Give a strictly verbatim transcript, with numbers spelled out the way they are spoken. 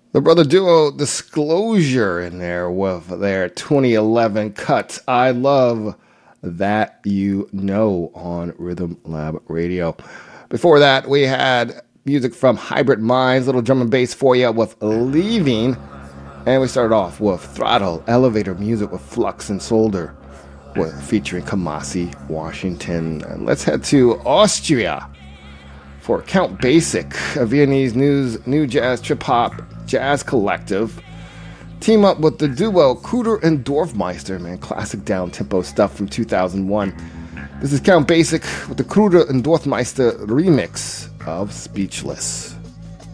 The brother duo Disclosure in there with their twenty eleven cut I Love That You Know on Rhythm Lab Radio. Before that, we had music from Hybrid Minds, little drum and bass for you with Leaving. And we started off with Throttle Elevator music with Flux and Solder, with featuring Kamasi Washington. And let's head to Austria for Count Basic, a Viennese news, new jazz trip-hop jazz collective. Team up with the duo Kruder and Dorfmeister, man, classic down-tempo stuff from two thousand one. This is Count Basic with the Kruder and Dorfmeister remix of Speechless.